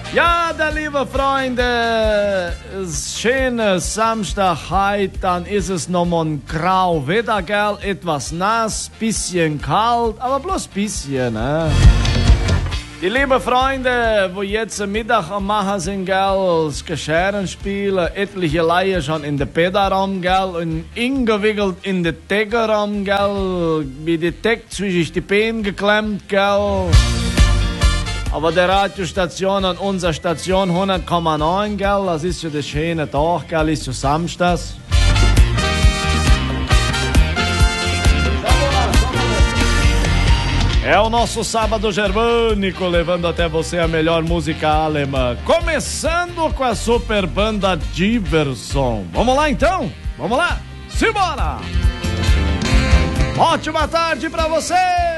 Ja, der liebe Freunde, es schöne Samstag heute, dann ist es nochmal ein grau Wetter, gell? Etwas nass, bisschen kalt, aber bloß bisschen, ne? Die liebe Freunde, wo jetzt Mittag am Machen sind, gell, das Gescheren spielen, etliche Leute schon in der Pedaram, gell, und eingewickelt in den Deckeram, gell, wie die Deck zwischen die Beine geklemmt, gell. Aber der Radiostation an unserer Station 100,9, gell, das ist ja der schöne Tag, gell, ist ja Samstags. É o nosso Sábado Germânico, levando até você a melhor música alemã. Começando com a super banda Diverson. Vamos lá então? Vamos lá? Simbora! Ótima tarde pra você!